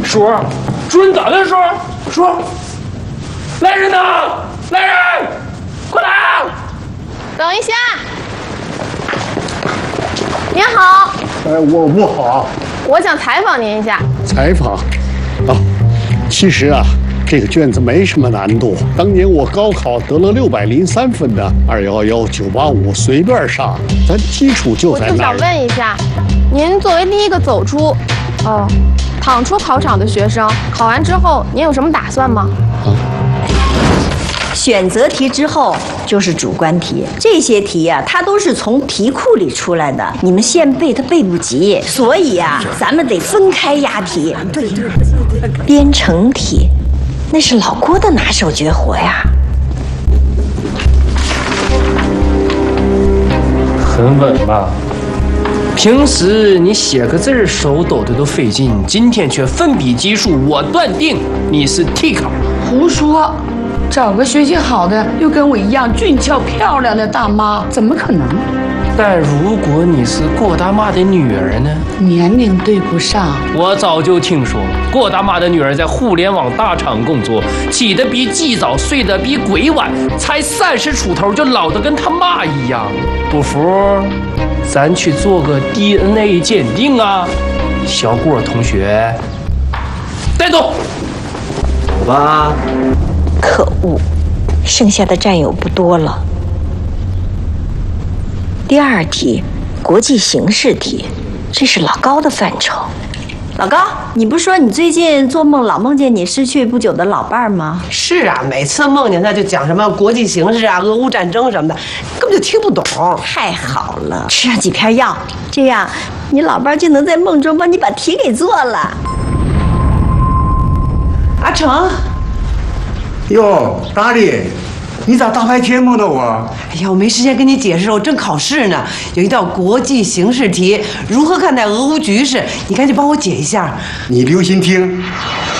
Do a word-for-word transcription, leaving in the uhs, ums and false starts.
叔，叔你咋的？叔，叔，来人呐！来人，快来啊！ 等一下。您好。 哎，我不好。 我想采访您一下。 采访？啊，其实啊，这个卷子没什么难度。当年我高考得了六百零三分的二幺幺九八五随便上，咱基础就在那儿。 我就想问一下，您作为第一个走出，呃，淌出考场的学生，考完之后您有什么打算吗？啊。 选择题之后就是主观题，这些题呀、啊，它都是从题库里出来的，你们现背它背不及，所以呀、啊，咱们得分开押题。对对对，编程题，那是老郭的拿手绝活呀。 很稳吧？平时你写个字儿手抖的都费劲，今天却奋笔疾书，我断定你是替考。 胡说！找个学习好的，又跟我一样俊俏漂亮的大妈，怎么可能？ 但如果你是郭大妈的女儿呢？ 年龄对不上。 我早就听说郭大妈的女儿在互联网大厂工作，起得比鸡早，睡得比鬼晚，才三十出头就老得跟他妈一样。不服，咱去做个 D N A 鉴定啊！小郭同学，带走。 走吧。 可恶，剩下的战友不多了。第二题，国际形势题，这是老高的范畴。老高，你不说你最近做梦老梦见你失去不久的老伴儿吗？ 是啊，每次梦见他就讲什么国际形势啊、俄乌战争什么的，根本就听不懂。 太好了，吃上几片药，这样你老伴儿就能在梦中帮你把题给做了。 阿成。 哟，大力，你咋大白天梦到我？ 哎呀，我没时间跟你解释，我正考试呢。有一道国际形势题，如何看待俄乌局势？你赶紧帮我解一下。 你留心听，